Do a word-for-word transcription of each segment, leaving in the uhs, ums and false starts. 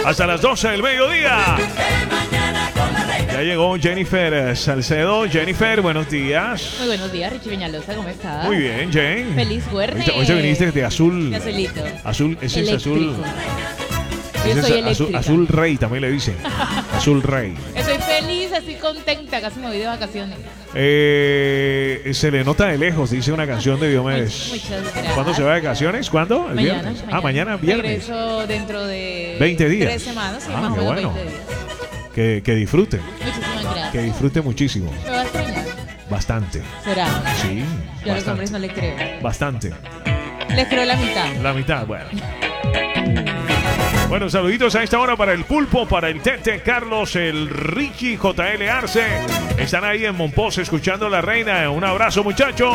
hasta las doce del mediodía. Ya llegó Jennifer Salcedo. Jennifer, buenos días. Muy buenos días, Richie Peñalosa, ¿cómo estás? Muy bien, Jen. Feliz jueves. Hoy te viniste de azul. De azulito. Azul, ese es azul. Yo Ese soy es azul, eléctrica. azul rey, también le dicen. Azul rey. Estoy feliz, estoy contenta, casi me voy de vacaciones. Eh, se le nota de lejos, dice una canción de Diomedes. Muchas gracias. ¿Cuándo se va de vacaciones? ¿Cuándo? ¿El Mañana, viernes? mañana. Ah, mañana viernes. Regreso dentro de veinte días. Tres semanas, sí, Ah, más o qué menos bueno. veinte días. Que, que disfrute. Muchísimas gracias. Que disfrute muchísimo. ¿Me va a extrañar? Bastante. ¿Será? Sí. Yo a los hombres no les creo. Bastante. Les creo la mitad. La mitad, bueno. Bueno, saluditos a esta hora para el Pulpo, para el Tete, Carlos, el Richie, J L Arce. Están ahí en Monpós escuchando a la reina. Un abrazo, muchachos.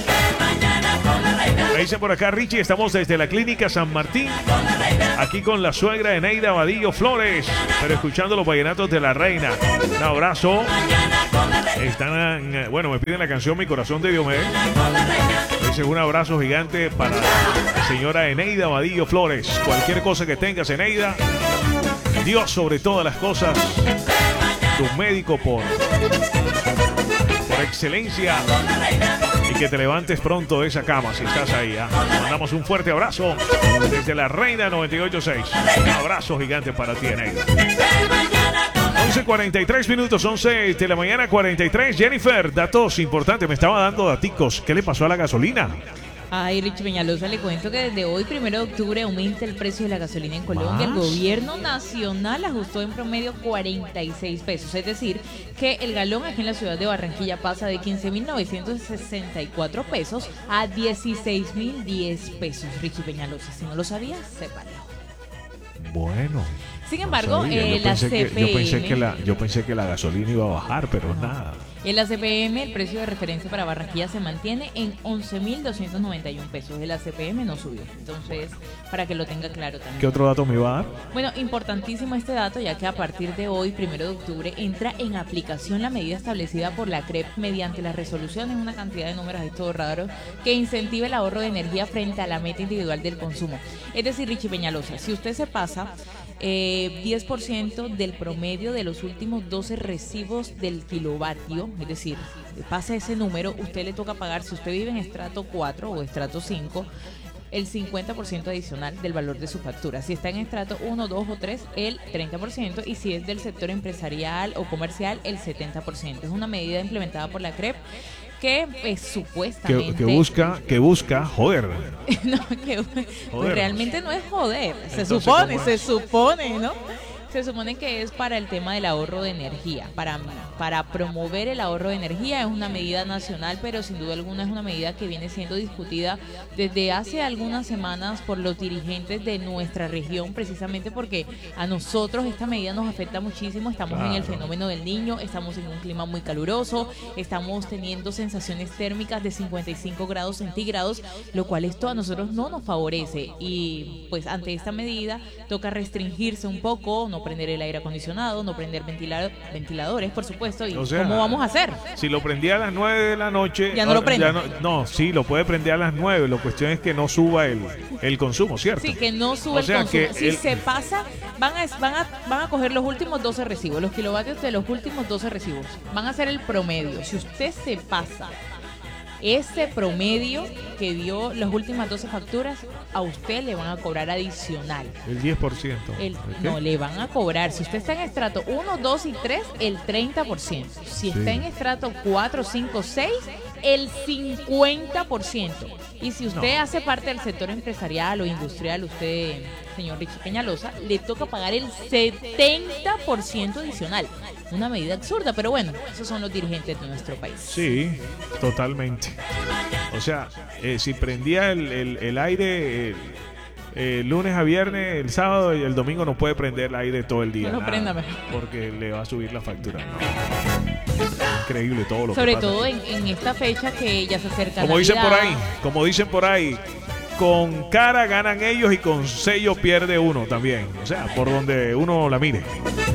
Me dice por acá, Richie, estamos desde la Clínica San Martín, aquí con la suegra de Neida Vadillo Flores, pero escuchando los vallenatos de la reina. Un abrazo. Están, bueno, me piden la canción Mi Corazón de Diomedes. Dice un abrazo gigante para la señora Eneida Vadillo Flores. Cualquier cosa que tengas, Eneida, Dios sobre todas las cosas, tu médico por, por excelencia, y que te levantes pronto de esa cama si estás ahí. ¿eh? Mandamos un fuerte abrazo desde la Reina noventa y ocho punto seis. Un abrazo gigante para ti, Eneida. once cuarenta y tres minutos, once de la mañana cuarenta y tres. Jennifer, datos importantes, me estaba dando daticos. ¿Qué le pasó a la gasolina? Ay, Richie Peñalosa, le cuento que desde hoy, primero de octubre, aumenta el precio de la gasolina en Colombia. ¿Más? El gobierno nacional ajustó en promedio cuarenta y seis pesos. Es decir, que el galón aquí en la ciudad de Barranquilla pasa de quince mil novecientos sesenta y cuatro pesos a dieciséis mil diez pesos. Richie Peñalosa, si no lo sabías, sépalo. Bueno. Sin embargo, no eh, yo la pensé C que, P M... yo, pensé que la, yo pensé que la gasolina iba a bajar, pero nada. En la C P M, el precio de referencia para Barranquilla se mantiene en once mil doscientos noventa y uno pesos. El C P M no subió. Entonces, para que lo tenga claro también. ¿Qué otro dato me iba a dar? Bueno, importantísimo este dato, ya que a partir de hoy, primero de octubre, entra en aplicación la medida establecida por la C R E P mediante la resolución en una cantidad de números, es todo raro, que incentive el ahorro de energía frente a la meta individual del consumo. Es decir, Richie Peñalosa, si usted se pasa eh, diez por ciento del promedio de los últimos doce recibos del kilovatio, es decir, pasa ese número, usted le toca pagar, si usted vive en estrato cuatro o estrato cinco, el cincuenta por ciento adicional del valor de su factura. Si está en estrato uno, dos o tres, el treinta por ciento, y si es del sector empresarial o comercial, el setenta por ciento. Es una medida implementada por la C R E P que pues, supuestamente... Que, que busca, que busca joder. no, que pues, realmente no es joder. Se Entonces, supone, ¿cómo se es? supone, ¿no? Se supone que es para el tema del ahorro de energía, para, para promover el ahorro de energía. Es una medida nacional, pero sin duda alguna es una medida que viene siendo discutida desde hace algunas semanas por los dirigentes de nuestra región, precisamente porque a nosotros esta medida nos afecta muchísimo. Estamos Claro. en el fenómeno del Niño, estamos en un clima muy caluroso, estamos teniendo sensaciones térmicas de cincuenta y cinco grados centígrados, lo cual esto a nosotros no nos favorece. Y pues ante esta medida toca restringirse un poco, no prender el aire acondicionado, no prender ventilador, ventiladores, por supuesto. ¿Y O sea, cómo vamos a hacer? Si lo prendía a las nueve de la noche... Ya no lo prende. no, no, sí, lo puede prender a las nueve. La cuestión es que no suba el, el consumo, ¿cierto? Sí, que no sube O sea, el consumo. que Si el- se pasa, van a, van, a, van a coger los últimos doce recibos, los kilovatios de los últimos doce recibos. Van a hacer el promedio. Si usted se pasa ese promedio que dio las últimas doce facturas, a usted le van a cobrar adicional. El diez por ciento. El, ¿El qué? no, le van a cobrar. Si usted está en estrato uno, dos y tres, el treinta por ciento. Si Sí. está en estrato cuatro, cinco, seis, el cincuenta por ciento. Y si usted No. hace parte del sector empresarial o industrial, usted, señor Richie Peñalosa, le toca pagar el setenta por ciento adicional. Una medida absurda, pero bueno, esos son los dirigentes de nuestro país. Sí, totalmente. O sea, eh, si prendía el, el, el aire el, el lunes a viernes, el sábado y el domingo no puede prender el aire todo el día. No lo nada, prenda mejor. porque le va a subir la factura. No. Increíble todo lo Sobre que pasa. todo en, en esta fecha que ya se acerca Como dicen por Navidad. ahí, como dicen por ahí, con cara ganan ellos y con sello pierde uno también. O sea, por donde uno la mire.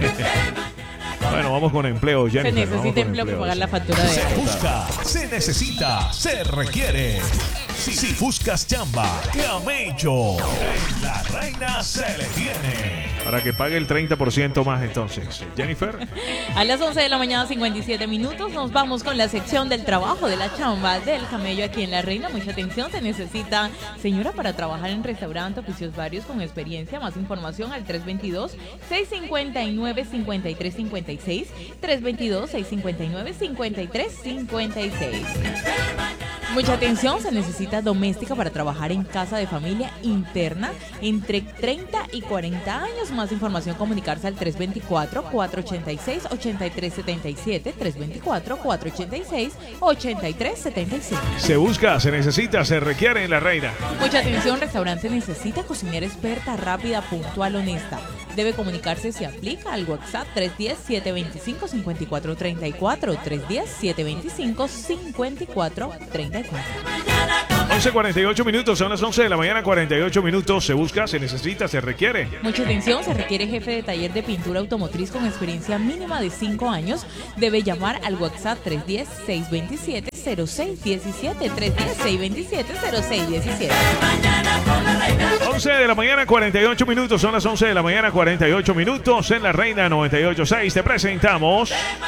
Bueno, vamos con empleo, Se Jennifer. vamos necesita con empleo para pagar la sí. factura de Se busca, se necesita, se requiere. Si, si buscas chamba, Camello. En La Reina se le tiene. para que pague el treinta por ciento más entonces. Jennifer. A las once de la mañana, cincuenta y siete minutos, nos vamos con la sección del trabajo, de la chamba, del camello aquí en La Reina. Mucha atención, se necesita señora para trabajar en restaurante, oficios varios con experiencia. Más información al tres dos dos, seis cinco nueve, cinco tres cinco seis, tres dos dos, seis cinco nueve, cinco tres cinco seis. Mucha atención, se necesita doméstica para trabajar en casa de familia interna entre treinta y cuarenta años. Más información, comunicarse al tres dos cuatro, cuatro ocho seis, ocho tres siete siete, tres dos cuatro, cuatro ocho seis, ocho tres siete siete. Se busca, se necesita, se requiere en La Reina. Mucha atención, restaurante necesita cocinera experta, rápida, puntual, honesta. Debe comunicarse si aplica al WhatsApp tres uno cero, siete dos cinco, cinco cuatro tres cuatro, tres uno cero, siete dos cinco, cinco cuatro tres cuatro. once cuarenta y ocho minutos, son las once de la mañana, cuarenta y ocho minutos. Se busca, se necesita, se requiere. Mucha atención, se requiere jefe de taller de pintura automotriz con experiencia mínima de cinco años. Debe llamar al WhatsApp tres uno cero, seis dos siete, cero seis uno siete, tres uno cero, seis dos siete, cero seis uno siete. once de la mañana, cuarenta y ocho minutos, son las once de la mañana, cuarenta y ocho minutos. En La Reina noventa y ocho punto seis te presentamos